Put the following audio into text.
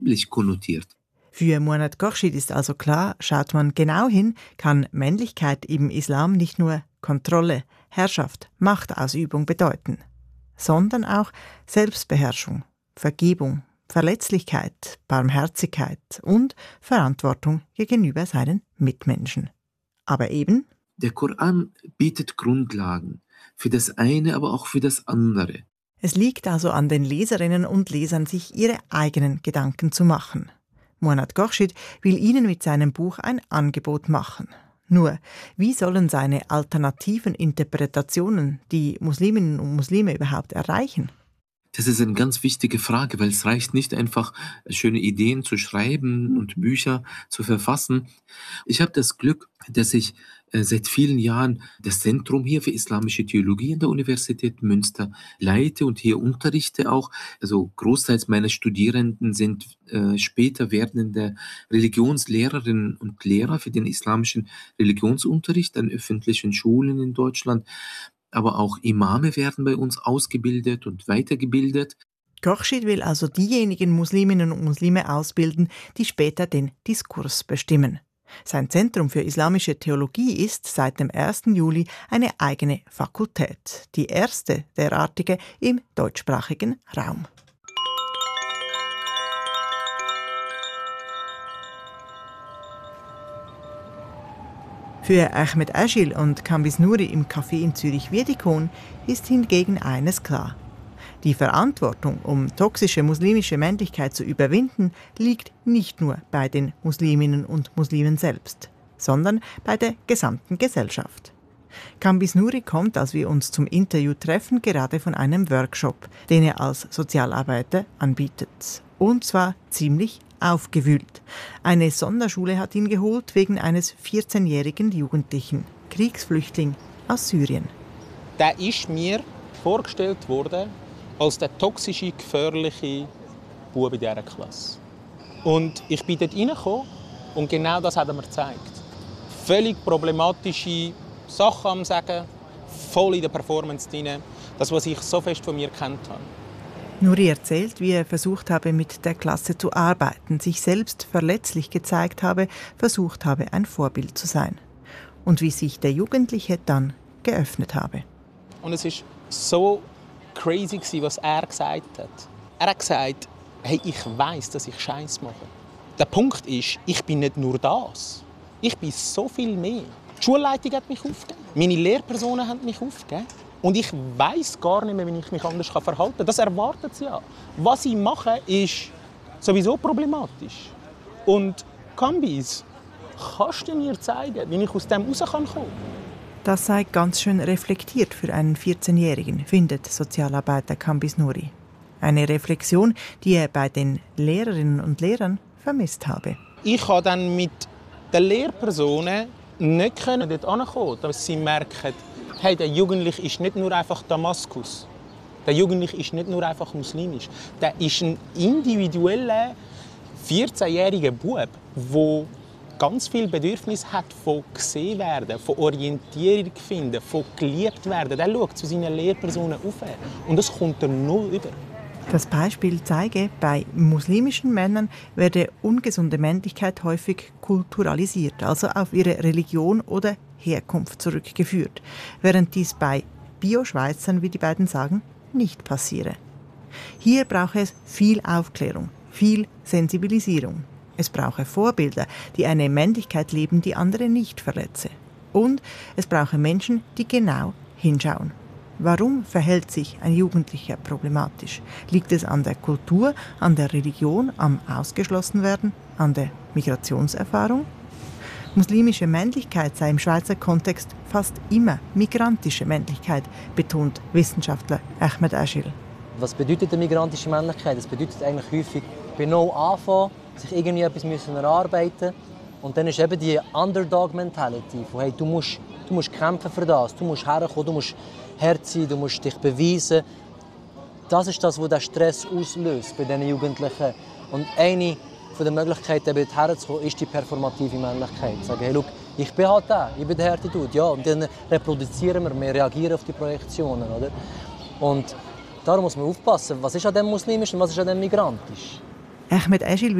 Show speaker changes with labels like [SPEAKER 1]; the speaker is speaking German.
[SPEAKER 1] konnotiert.
[SPEAKER 2] Für Muannat Khorshid ist also klar, schaut man genau hin, kann Männlichkeit im Islam nicht nur Kontrolle, Herrschaft, Machtausübung bedeuten, sondern auch Selbstbeherrschung, Vergebung, Verletzlichkeit, Barmherzigkeit und Verantwortung gegenüber seinen Mitmenschen. Aber eben,
[SPEAKER 1] der Koran bietet Grundlagen für das eine, aber auch für das andere.
[SPEAKER 2] Es liegt also an den Leserinnen und Lesern, sich ihre eigenen Gedanken zu machen. Muannat Khorshid will ihnen mit seinem Buch ein Angebot machen. Nur, wie sollen seine alternativen Interpretationen die Musliminnen und Muslime überhaupt erreichen?
[SPEAKER 1] Das ist eine ganz wichtige Frage, weil es reicht nicht einfach, schöne Ideen zu schreiben und Bücher zu verfassen. Ich habe das Glück, dass ich seit vielen Jahren das Zentrum hier für islamische Theologie an der Universität Münster leite und hier unterrichte auch. Also großteils meiner Studierenden sind später werdende Religionslehrerinnen und Lehrer für den islamischen Religionsunterricht an öffentlichen Schulen in Deutschland. Aber auch Imame werden bei uns ausgebildet und weitergebildet.
[SPEAKER 2] Khorshid will also diejenigen Musliminnen und Muslime ausbilden, die später den Diskurs bestimmen. Sein Zentrum für islamische Theologie ist seit dem 1. Juli eine eigene Fakultät, die erste derartige im deutschsprachigen Raum. Für Ahmed Aschil und Kambis Nouri im Café in Zürich-Wiedikon ist hingegen eines klar. Die Verantwortung, um toxische muslimische Männlichkeit zu überwinden, liegt nicht nur bei den Musliminnen und Muslimen selbst, sondern bei der gesamten Gesellschaft. Kambis Nouri kommt, als wir uns zum Interview treffen, gerade von einem Workshop, den er als Sozialarbeiter anbietet. Und zwar ziemlich aufgewühlt. Eine Sonderschule hat ihn geholt wegen eines 14-jährigen Jugendlichen, Kriegsflüchtling aus Syrien.
[SPEAKER 3] Der ist mir vorgestellt worden als der toxische, gefährliche Bub in dieser Klasse. Und ich bin dort reingekommen und genau das hat er mir gezeigt. Völlig problematische Sachen am Sagen, voll in der Performance drin. Das, was ich so fest von mir kennt habe.
[SPEAKER 2] Nouri erzählt, wie er versucht habe, mit der Klasse zu arbeiten, sich selbst verletzlich gezeigt habe, versucht habe, ein Vorbild zu sein. Und wie sich der Jugendliche dann geöffnet habe.
[SPEAKER 3] Und es war so crazy, was er gesagt hat. Er hat gesagt, hey, ich weiss, dass ich Scheiß mache. Der Punkt ist, ich bin nicht nur das. Ich bin so viel mehr. Die Schulleitung hat mich aufgegeben. Meine Lehrpersonen haben mich aufgegeben. Und ich weiss gar nicht mehr, wie ich mich anders verhalten kann. Das erwartet sie ja. Was ich mache, ist sowieso problematisch. Und Kambis, kannst du mir zeigen, wie ich aus dem rauskommen kann?
[SPEAKER 2] Das sei ganz schön reflektiert für einen 14-Jährigen, findet Sozialarbeiter Kambis Nouri. Eine Reflexion, die er bei den Lehrerinnen und Lehrern vermisst habe.
[SPEAKER 3] Ich konnte dann mit den Lehrpersonen nicht dort ankommen, dass sie merken, hey, der Jugendliche ist nicht nur einfach Damaskus. Der Jugendliche ist nicht nur einfach muslimisch. Der ist ein individueller 14-jähriger Bub, der ganz viel Bedürfnis hat von gesehen werden, von Orientierung finden, von geliebt werden. Der schaut zu seinen Lehrpersonen auf. Und das kommt er nur über.
[SPEAKER 2] Das Beispiel zeige, bei muslimischen Männern werde ungesunde Männlichkeit häufig kulturalisiert, also auf ihre Religion oder Herkunft zurückgeführt, während dies bei Bio-Schweizern, wie die beiden sagen, nicht passiere. Hier brauche es viel Aufklärung, viel Sensibilisierung. Es brauche Vorbilder, die eine Männlichkeit leben, die andere nicht verletze. Und es brauche Menschen, die genau hinschauen. Warum verhält sich ein Jugendlicher problematisch? Liegt es an der Kultur, an der Religion, am Ausgeschlossenwerden, an der Migrationserfahrung? Muslimische Männlichkeit sei im Schweizer Kontext fast immer migrantische Männlichkeit, betont Wissenschaftler Ahmed Aschil.
[SPEAKER 4] Was bedeutet eine migrantische Männlichkeit? Das bedeutet eigentlich häufig bei No anfangen, sich irgendwie etwas erarbeiten. Und dann ist eben die Underdog-Mentality, von hey, du musst kämpfen für das, du musst herkommen, du musst hart sein, du musst dich beweisen. Das ist das, was den Stress auslöst bei diesen Jugendlichen. Und eine der Möglichkeiten, dort herzukommen, ist die performative Männlichkeit. Sagen, hey, schau, ich bin halt der, ich bin der harte Dude. Ja, und dann reproduzieren wir reagieren auf die Projektionen. Oder? Und darum muss man aufpassen, was ist an dem muslimisch und was ist an dem migrantisch.
[SPEAKER 2] Ahmed Eschil,